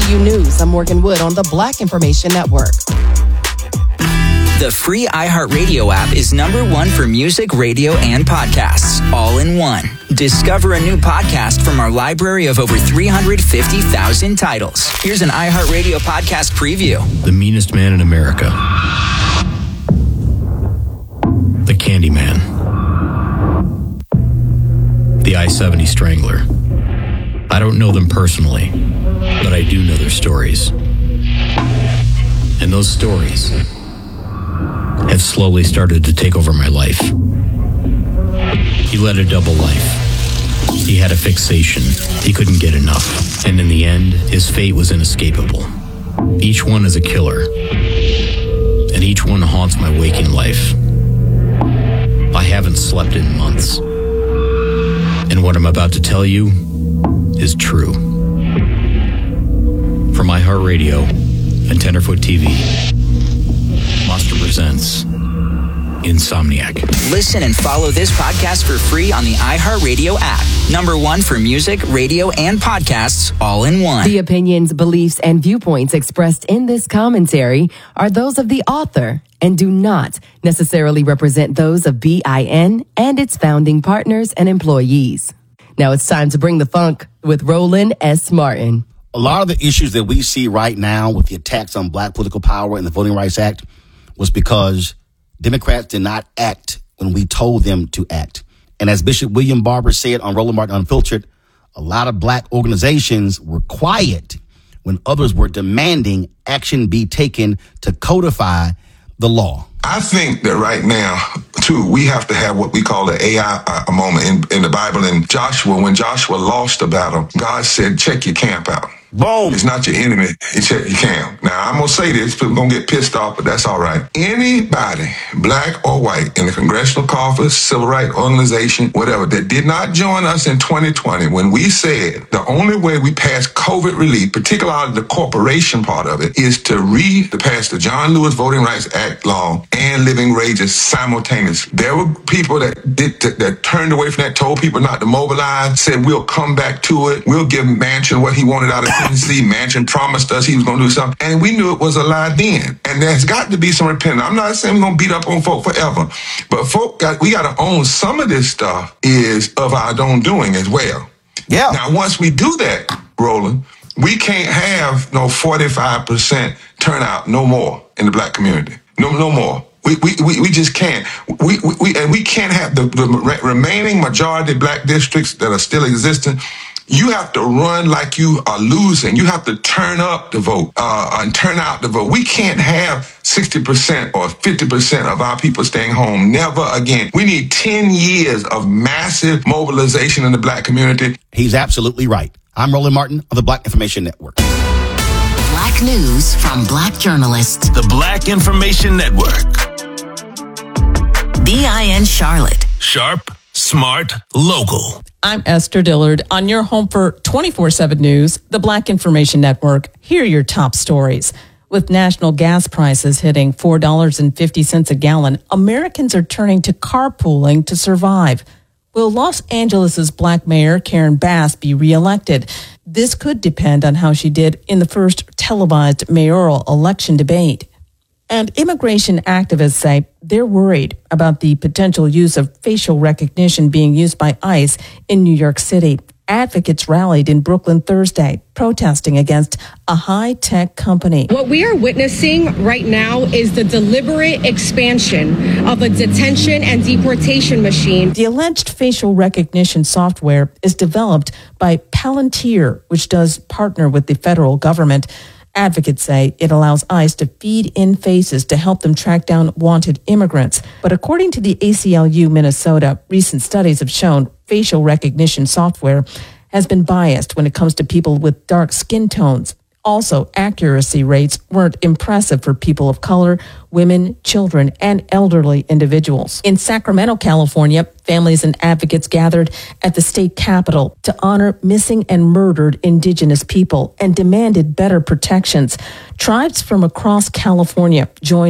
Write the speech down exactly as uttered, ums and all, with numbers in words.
W News, I'm Morgan Wood on the Black Information Network. The free iHeartRadio app is number one for music, radio, and podcasts, all in one. Discover a new podcast from our library of over three hundred fifty thousand titles. Here's an iHeartRadio podcast preview. The meanest man in America. The Candyman. The I seventy Strangler. I don't know them personally, but I do know their stories. And those stories have slowly started to take over my life. He led a double life. He had a fixation. He couldn't get enough. And in the end, his fate was inescapable. Each one is a killer. And each one haunts my waking life. I haven't slept in months. And what I'm about to tell you is true. From iHeartRadio and Tenderfoot T V, Monster presents Insomniac. Listen and follow this podcast for free on the iHeartRadio app. Number one for music, radio, and podcasts, all in one. The opinions, beliefs, and viewpoints expressed in this commentary are those of the author and do not necessarily represent those of B I N and its founding partners and employees. Now it's time to bring the funk with Roland S. Martin. A lot of the issues that we see right now with the attacks on black political power and the Voting Rights Act was because Democrats did not act when we told them to act. And as Bishop William Barber said on Roland Martin Unfiltered, a lot of black organizations were quiet when others were demanding action be taken to codify the law. I think that right now, too, we have to have what we call the A I uh, moment in, in the Bible. In Joshua, when Joshua lost the battle, God said, check your camp out. Boom. It's not your enemy. It's your camp. Now, I'm going to say this. People going to get pissed off, but that's all right. Anybody, black or white, in the Congressional Caucus, Civil Rights Organization, whatever, that did not join us in twenty twenty when we said the only way we pass COVID relief, particularly the corporation part of it, is to re-pass the John Lewis Voting Rights Act law and living wages simultaneously. There were people that did that, that turned away from that, told people not to mobilize, said we'll come back to it. We'll give Manchin what he wanted out of Tennessee. Manchin promised us he was going to do something, and we knew it was a lie then. And there's got to be some repentance. I'm not saying we're going to beat up on folk forever, but folk got we got to own some of this stuff is of our own doing as well. Yeah. Now, once we do that, Roland, we can't have no forty-five percent turnout no more in the black community. No, no more. We we we, we just can't. We, we we and we can't have the, the remaining majority black districts that are still existing. You have to run like you are losing. You have to turn up the vote uh, and turn out the vote. We can't have sixty percent or fifty percent of our people staying home. Never again. We need ten years of massive mobilization in the black community. He's absolutely right. I'm Roland Martin of the Black Information Network. Black news from black journalists. The Black Information Network. B I N Charlotte. Sharp, smart, local. I'm Esther Dillard on your home for twenty-four seven News, the Black Information Network. Here are your top stories. With national gas prices hitting four dollars and fifty cents a gallon, Americans are turning to carpooling to survive. Will Los Angeles' black mayor, Karen Bass, be reelected? This could depend on how she did in the first televised mayoral election debate. And immigration activists say they're worried about the potential use of facial recognition being used by ICE in New York City. Advocates rallied in Brooklyn Thursday, protesting against a high-tech company. What we are witnessing right now is the deliberate expansion of a detention and deportation machine. The alleged facial recognition software is developed by Palantir, which does partner with the federal government. Advocates say it allows ICE to feed in faces to help them track down wanted immigrants. But according to the A C L U Minnesota, recent studies have shown facial recognition software has been biased when it comes to people with dark skin tones. Also, accuracy rates weren't impressive for people of color, women, children, and elderly individuals. In Sacramento, California, families and advocates gathered at the state capitol to honor missing and murdered indigenous people and demanded better protections. Tribes from across California joined